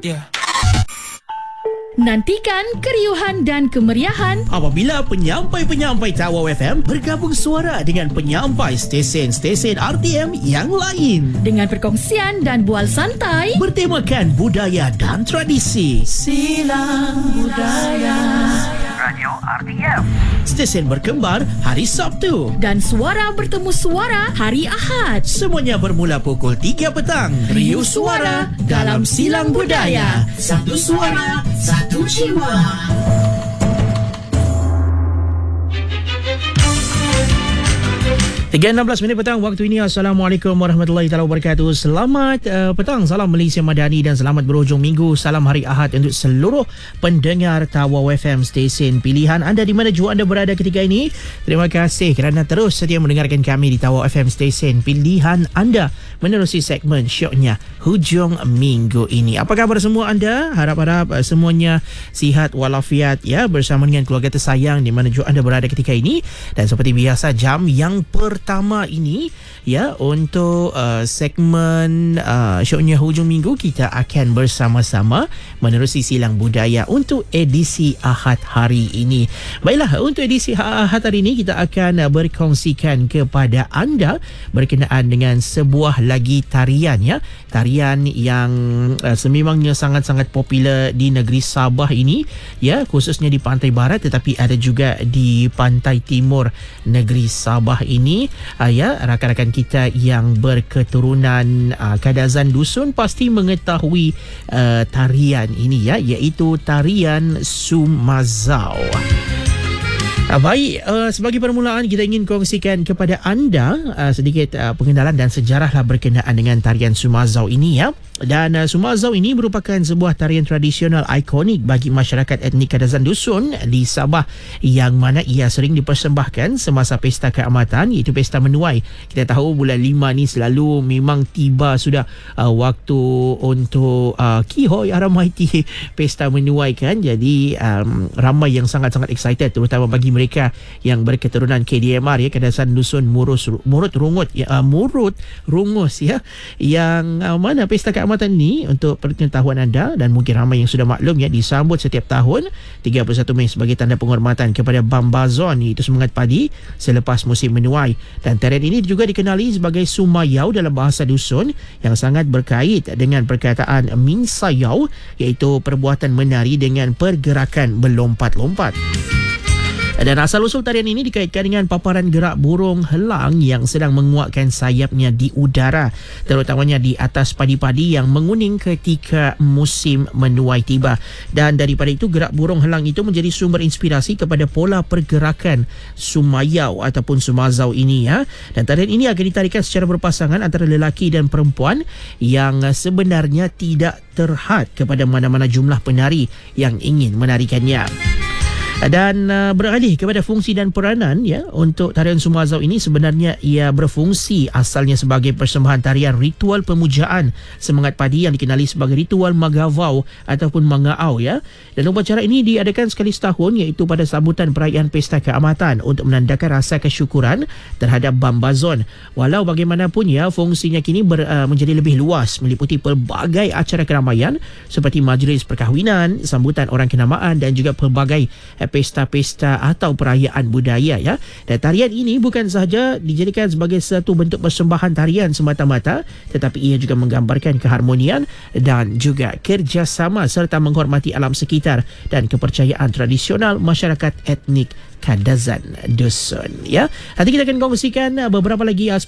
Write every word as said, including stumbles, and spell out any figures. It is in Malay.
Yeah. Nantikan keriuhan dan kemeriahan apabila penyampai-penyampai Tawau F M bergabung suara dengan penyampai stesen-stesen R T M yang lain dengan perkongsian dan bual santai bertemakan budaya dan tradisi. Silang Budaya Radio R T M. Stesen berkembar hari Sabtu dan suara bertemu suara hari Ahad. Semuanya bermula pukul tiga petang. Riuh suara dalam Silang Budaya. Satu suara, satu jiwa. tiga enam belas minit petang waktu ini. Assalamualaikum warahmatullahi taala wabarakatuh. Selamat uh, petang, salam Malaysia Madani dan selamat berhujung minggu. Salam hari Ahad untuk seluruh pendengar Tawau F M, stesen pilihan anda di mana jua anda berada ketika ini. Terima kasih kerana terus setia mendengarkan kami di Tawau F M, stesen pilihan anda, menerusi segmen syoknya hujung minggu ini. Apa khabar semua anda? Harap-harap uh, semuanya sihat walafiat ya, bersama dengan keluarga tersayang di mana jua anda berada ketika ini. Dan seperti biasa, jam yang pertama pertama ini ya, untuk uh, segmen uh, syoknya hujung minggu, kita akan bersama-sama menerusi Silang Budaya untuk edisi Ahad hari ini. Baiklah, untuk edisi Ahad hari ini kita akan uh, berkongsikan kepada anda berkenaan dengan sebuah lagi tarian ya, tarian yang uh, sememangnya sangat-sangat popular di negeri Sabah ini ya, khususnya di pantai barat tetapi ada juga di pantai timur negeri Sabah ini. Uh, ya, rakan-rakan kita yang berketurunan uh, Kadazan Dusun pasti mengetahui uh, tarian ini ya, iaitu tarian Sumazau. Uh, baik, uh, sebagai permulaan kita ingin kongsikan kepada anda uh, sedikit uh, pengenalan dan sejarahlah berkenaan dengan tarian Sumazau ini ya. Dan uh, Sumazau ini merupakan sebuah tarian tradisional ikonik bagi masyarakat etnik Kadazan Dusun di Sabah, yang mana ia sering dipersembahkan semasa pesta keamatan, iaitu pesta menuai. Kita tahu bulan lima ni selalu memang tiba sudah uh, waktu untuk uh, Kihoy Aramaiti pesta menuai kan. Jadi um, ramai yang sangat-sangat excited, terutama bagi mereka yang berketurunan K D M R ya, Kadazan Dusun Murus Murut Rungut ya, uh, Murut Rungus ya, yang uh, mana pesta keamatan ni, untuk pengetahuan anda dan mungkin ramai yang sudah maklum ya, disambut setiap tahun tiga puluh satu Mei sebagai tanda penghormatan kepada Bambazon, iaitu semangat padi selepas musim menuai. Dan tarian ini juga dikenali sebagai Sumayau dalam bahasa dusun, yang sangat berkait dengan perkataan Minsayau, iaitu perbuatan menari dengan pergerakan melompat-lompat. Dan asal-usul tarian ini dikaitkan dengan paparan gerak burung helang yang sedang menguatkan sayapnya di udara, terutamanya di atas padi-padi yang menguning ketika musim menuai tiba. Dan daripada itu, gerak burung helang itu menjadi sumber inspirasi kepada pola pergerakan Sumayau ataupun Sumazau ini ya. Dan tarian ini akan ditarikan secara berpasangan antara lelaki dan perempuan, yang sebenarnya tidak terhad kepada mana-mana jumlah penari yang ingin menarikannya. Dan uh, beralih kepada fungsi dan peranan ya, untuk tarian Sumazau ini sebenarnya ia berfungsi asalnya sebagai persembahan tarian ritual pemujaan semangat padi yang dikenali sebagai ritual Magavau ataupun Mangaau ya. Dan upacara ini diadakan sekali setahun, iaitu pada sambutan perayaan pesta keamatan untuk menandakan rasa kesyukuran terhadap Bambazon. Walau bagaimanapun ya, fungsinya kini ber, uh, menjadi lebih luas, meliputi pelbagai acara keramaian seperti majlis perkahwinan, sambutan orang kenamaan dan juga pelbagai pesta-pesta atau perayaan budaya ya. Dan tarian ini bukan sahaja dijadikan sebagai satu bentuk persembahan tarian semata-mata, tetapi ia juga menggambarkan keharmonian dan juga kerjasama serta menghormati alam sekitar dan kepercayaan tradisional masyarakat etnik Kadazan Dusun ya. Nanti kita akan kongsikan beberapa lagi aspek